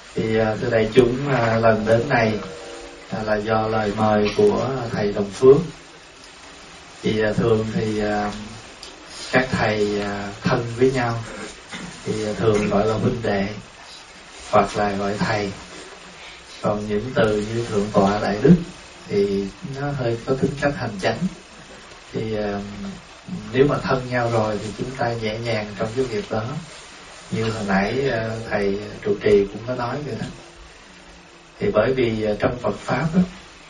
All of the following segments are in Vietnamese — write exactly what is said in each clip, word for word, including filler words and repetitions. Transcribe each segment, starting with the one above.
Thì thưa đại chúng, lần đến này là do lời mời của thầy Đồng Phước. Thì thường thì các thầy thân với nhau thì thường gọi là huynh đệ hoặc là gọi thầy. Còn những từ như thượng tọa đại đức thì nó hơi có tính cách hành chánh. Thì nếu mà thân nhau rồi thì chúng ta nhẹ nhàng trong cái việc đó. Như hồi nãy thầy trụ trì cũng có nói rồi đó. Thì bởi vì trong Phật Pháp đó,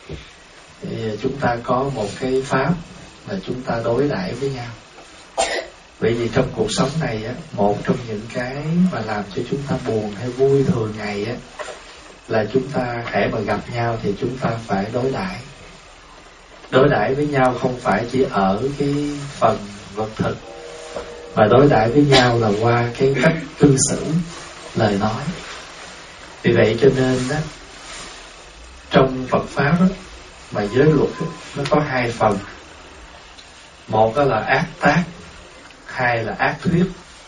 thì chúng ta có một cái Pháp là chúng ta đối đãi với nhau. Bởi vì trong cuộc sống này á, một trong những cái mà làm cho chúng ta buồn hay vui thường ngày á, là chúng ta hễ mà gặp nhau thì chúng ta phải đối đãi. Đối đãi với nhau không phải chỉ ở cái phần vật thực, mà đối đãi với nhau là qua cái cách cư xử, lời nói. Vì vậy cho nên đó, trong Phật Pháp đó, mà giới luật đó, nó có hai phần. Một đó là ác tác, hai là ác thuyết.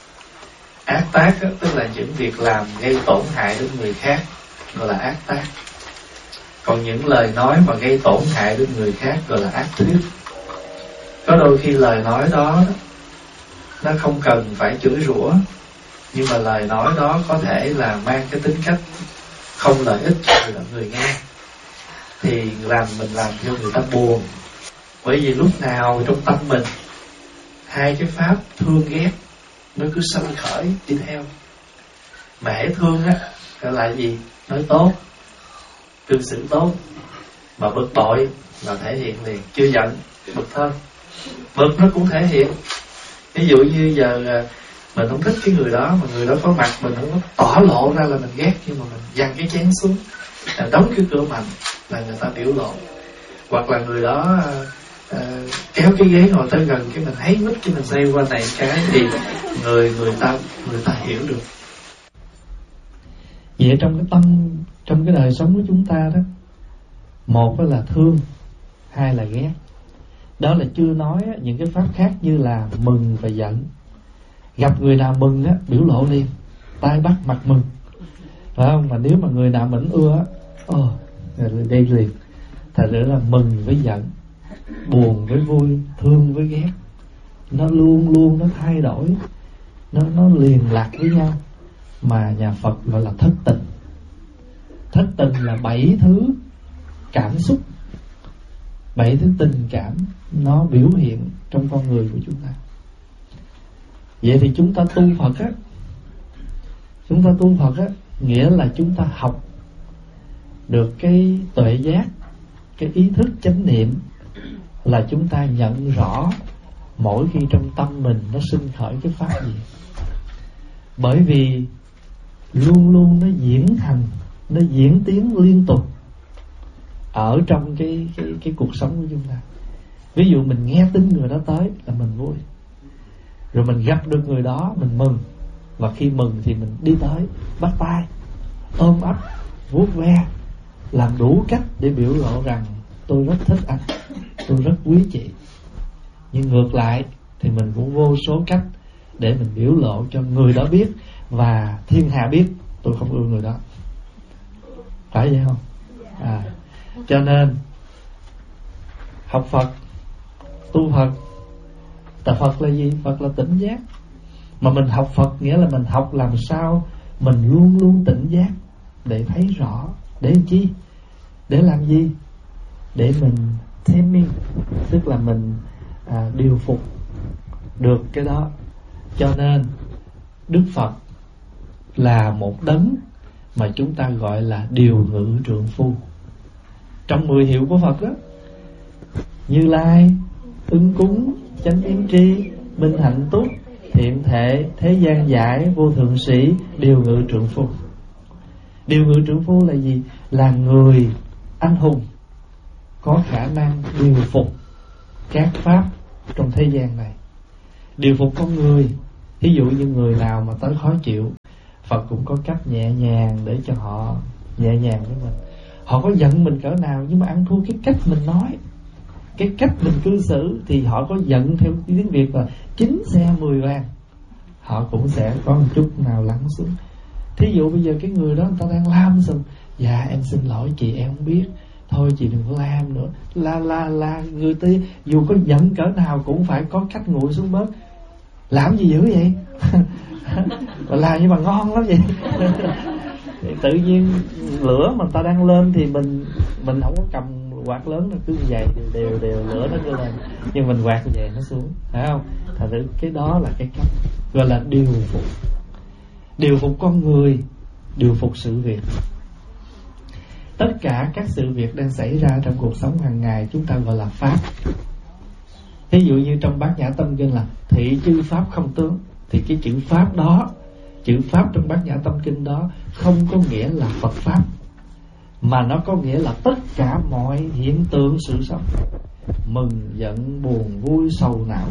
Ác tác đó, tức là những việc làm gây tổn hại đến người khác, gọi là ác tác. Còn những lời nói mà gây tổn hại đến người khác gọi là ác thuyết. Có đôi khi lời nói đó nó không cần phải chửi rủa, nhưng mà lời nói đó có thể là mang cái tính cách không lợi ích cho người nghe, thì làm mình làm cho người ta buồn. Bởi vì lúc nào trong tâm mình hai cái pháp thương ghét nó cứ sanh khởi đi theo. Mà hễ thương á gọi là gì? Nói tốt, cư xử tốt. Mà bực bội là thể hiện liền. Chưa giận, bực thôi. Bực nó cũng thể hiện. Ví dụ như giờ mình không thích cái người đó, mà người đó có mặt mình không có tỏ lộ ra là mình ghét, nhưng mà mình giằng cái chén xuống, đóng cái cửa mạnh là người ta biểu lộ. Hoặc là người đó uh, kéo cái ghế ngồi tới gần cái mình thấy mít cái mình xoay qua này cái thì người người ta người ta hiểu được. Vậy trong cái tâm, trong cái đời sống của chúng ta đó, một là thương, hai là ghét. Đó là chưa nói những cái pháp khác như là mừng và giận. Gặp người nào mừng á, biểu lộ liền, tai bắt mặt mừng, phải không? Mà nếu mà người nào mình ưa á, ồ, đây liền. Thật ra là mừng với giận, buồn với vui, thương với ghét, nó luôn luôn nó thay đổi, nó nó liền lạc với nhau. Mà nhà Phật gọi là thất tình. Thất tình là bảy thứ cảm xúc, bảy thứ tình cảm nó biểu hiện trong con người của chúng ta. Vậy thì chúng ta tu Phật á, chúng ta tu Phật á, nghĩa là chúng ta học được cái tuệ giác, cái ý thức chánh niệm, là chúng ta nhận rõ mỗi khi trong tâm mình nó sinh khởi cái pháp gì. Bởi vì luôn luôn nó diễn thành, nó diễn tiến liên tục ở trong cái, cái, cái cuộc sống của chúng ta. Ví dụ mình nghe tin người đó tới là mình vui, rồi mình gặp được người đó mình mừng, và khi mừng thì mình đi tới bắt tay, ôm ấp, vuốt ve, làm đủ cách để biểu lộ rằng tôi rất thích anh, tôi rất quý chị. Nhưng ngược lại thì mình cũng vô số cách để mình biểu lộ cho người đó biết và thiên hạ biết tôi không ưa người đó. Phải vậy không? À, cho nên học Phật, tu Phật, tại Phật là gì? Phật là tỉnh giác. Mà mình học Phật nghĩa là mình học làm sao mình luôn luôn tỉnh giác, để thấy rõ. Để làm chi? Để làm gì? Để mình taming, tức là mình à, điều phục được cái đó. Cho nên Đức Phật là một đấng mà chúng ta gọi là điều ngự trượng phu. Trong mười hiệu của Phật đó, Như Lai, Ưng Cúng, Chánh Yến Tri, Minh Hạnh Túc, Thiện Thệ, Thế Gian Giải, Vô Thượng Sĩ, điều ngự trượng phu. Điều ngự trượng phu là gì? Là người anh hùng có khả năng điều phục các pháp trong thế gian này, điều phục con người. Ví dụ như người nào mà tới khó chịu, Phật cũng có cách nhẹ nhàng để cho họ nhẹ nhàng với mình. Họ có giận mình cỡ nào, nhưng mà ăn thua cái cách mình nói, cái cách mình cư xử, thì họ có giận theo tiếng Việt là chín xe mười vàng, họ cũng sẽ có một chút nào lắng xuống. Thí dụ bây giờ cái người đó người ta đang lam sùm, dạ em xin lỗi chị, em không biết, thôi chị đừng có lam nữa, la la la. Người ta dù có giận cỡ nào cũng phải có cách nguội xuống bớt. Làm gì dữ vậy? Mà làm như mà ngon lắm vậy. Tự nhiên lửa mà ta đang lên thì mình mình không có cầm quạt lớn, nó cứ vậy đều đều đều lửa nó cứ lên, nhưng mình quạt về nó xuống, phải không? Thật sự cái đó là cái cách gọi là điều phục, điều phục con người, điều phục sự việc. Tất cả các sự việc đang xảy ra trong cuộc sống hàng ngày chúng ta gọi là pháp. Ví dụ như trong Bát Nhã Tâm Kinh là thị chư pháp không tướng, thì cái chữ pháp đó, chữ pháp trong Bát Nhã Tâm Kinh đó không có nghĩa là Phật pháp, mà nó có nghĩa là tất cả mọi hiện tượng sự sống, mừng, giận, buồn, vui, sầu, não.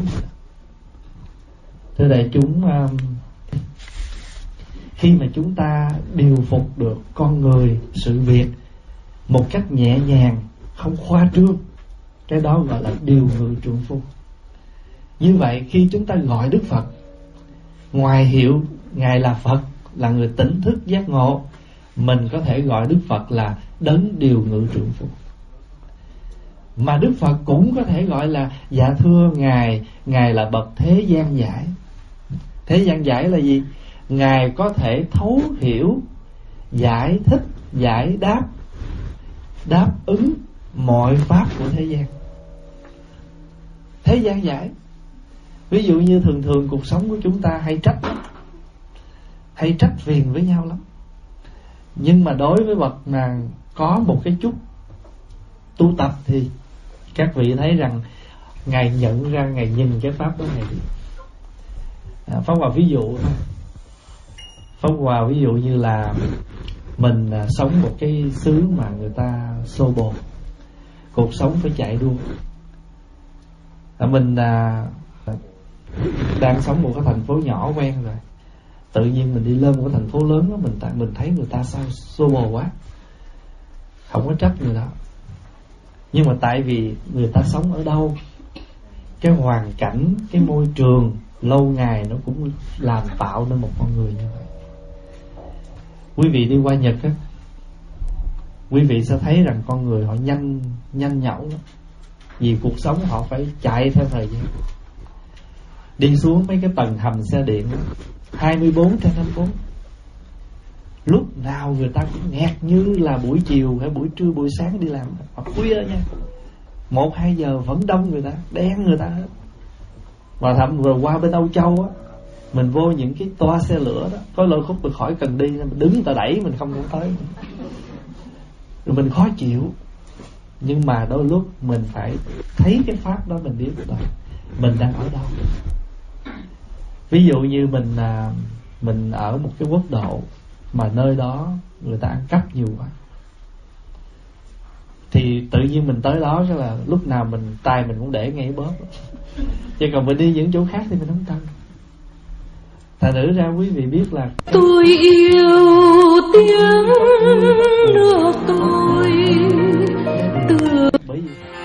Thưa đại chúng, khi mà chúng ta điều phục được con người, sự việc một cách nhẹ nhàng, không khoa trương, cái đó gọi là điều ngự trượng phu. Như vậy khi chúng ta gọi Đức Phật, ngoài hiệu Ngài là Phật, là người tỉnh thức giác ngộ, mình có thể gọi Đức Phật là đấng điều ngự trượng phu. Mà Đức Phật cũng có thể gọi là dạ thưa Ngài, Ngài là bậc thế gian giải. Thế gian giải là gì? Ngài có thể thấu hiểu, giải thích, giải đáp, đáp ứng mọi pháp của thế gian. Thế gian giải. Ví dụ như thường thường cuộc sống của chúng ta hay trách lắm, hay trách phiền với nhau lắm. Nhưng mà đối với bậc mà có một cái chút tu tập thì các vị thấy rằng Ngài nhận ra, Ngài nhìn cái pháp đó Ngài đi. À, Pháp Hòa ví dụ thôi. Pháp Hòa ví dụ như là mình à, sống một cái xứ mà người ta xô bồ, cuộc sống phải chạy đua. À, mình à, đang sống một cái thành phố nhỏ quen rồi, tự nhiên mình đi lên một cái thành phố lớn đó, mình mình thấy người ta sao xô bồ quá, không có trách người đó. Nhưng mà tại vì người ta sống ở đâu, cái hoàn cảnh, cái môi trường lâu ngày nó cũng làm tạo nên một con người như vậy. Quý vị đi qua Nhật á, quý vị sẽ thấy rằng con người họ nhanh nhanh nhẩu lắm. Vì cuộc sống họ phải chạy theo thời gian. Đi xuống mấy cái tầng hầm xe điện hai mươi bốn trên hai mươi bốn, lúc nào người ta cũng nghẹt như là buổi chiều hay buổi trưa buổi sáng đi làm, hoặc khuya nha, một hai giờ vẫn đông người ta, đen người ta hết. Và thậm rồi qua bên Âu Châu á, mình vô những cái toa xe lửa đó, có lôi khúc mình khỏi cần đi, mình đứng người ta đẩy mình không muốn tới, rồi mình khó chịu. Nhưng mà đôi lúc mình phải thấy cái pháp đó, mình biết rồi mình đang ở đâu. Ví dụ như mình à, mình ở một cái quốc độ mà nơi đó người ta ăn cắp nhiều quá, thì tự nhiên mình tới đó cái là lúc nào mình tay mình cũng để ngay bóp. Chứ còn mình đi những chỗ khác thì mình không cần. Thành thử ra quý vị biết là tôi yêu tiếng nước tôi từ bởi vì